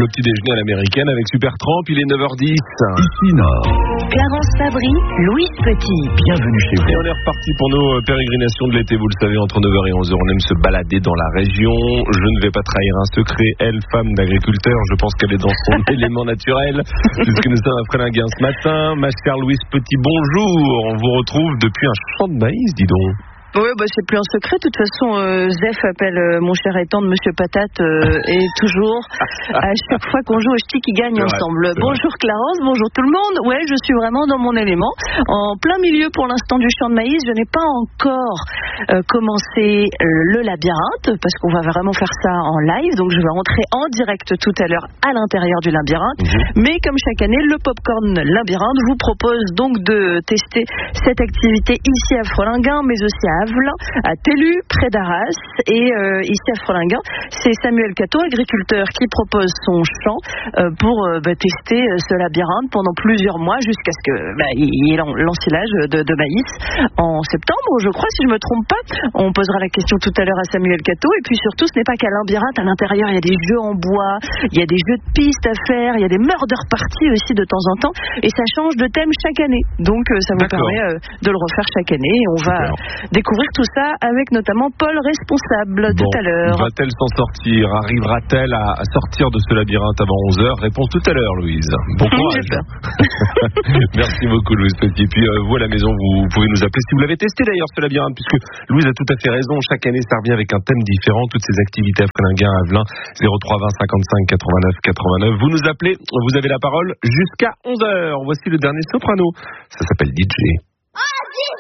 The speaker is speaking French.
Le petit déjeuner à l'américaine avec Supertramp, il est 9h10. Ici Nord. Clarence Fabry, Louise Petit. Bienvenue chez Et vous. on est reparti pour nos pérégrinations de l'été, vous le savez, entre 9h et 11h. On aime se balader dans la région. Je ne vais pas trahir un secret. Elle, femme d'agriculteur, je pense qu'elle est dans son élément naturel, puisque nous sommes à Frélinguin ce matin. Ma chère Louise Petit, bonjour. On vous retrouve depuis un champ de maïs, dis donc. Oui, c'est plus un secret. De toute façon, Zef appelle mon cher et tendre Monsieur Patate et toujours, à chaque fois qu'on joue au ch'ti, qui gagne ensemble. Bonjour Clarence, bonjour tout le monde. Ouais, je suis vraiment dans mon élément. En plein milieu pour l'instant du champ de maïs, je n'ai pas encore commencé le labyrinthe, parce qu'on va vraiment faire ça en live. Donc je vais rentrer en direct tout à l'heure à l'intérieur du labyrinthe. Mais comme chaque année, le Popcorn Labyrinthe vous propose donc de tester cette activité ici à Frélinguin, mais aussi à Avelin, à Tellu, près d'Arras, et ici à Frélinguin, c'est Samuel Cateau, agriculteur, qui propose son champ pour tester ce labyrinthe pendant plusieurs mois jusqu'à ce que il y ait l'ensilage de maïs en septembre, je crois, si je me trompe pas. On posera la question tout à l'heure à Samuel Cateau, et puis surtout, ce n'est pas qu'un labyrinthe. À l'intérieur, il y a des jeux en bois, il y a des jeux de pistes à faire, il y a des murder parties aussi de temps en temps, et ça change de thème chaque année. Donc ça vous permet de le refaire chaque année, et on va découvrir tout ça avec notamment Paul, responsable, tout à l'heure. Va-t-elle s'en sortir? Arrivera-t-elle à sortir de ce labyrinthe avant 11h? Réponse tout à l'heure, Louise. Bon courage. Merci beaucoup, Louise Petit. Puis vous à la maison, vous pouvez nous appeler si vous l'avez testé d'ailleurs, ce labyrinthe, puisque Louise a tout à fait raison. Chaque année, ça revient avec un thème différent. Toutes ces activités à Frélinguin, à Avelin, 03 20 55 89 89. Vous nous appelez, vous avez la parole jusqu'à 11h. Voici le dernier soprano. Ça s'appelle DJ.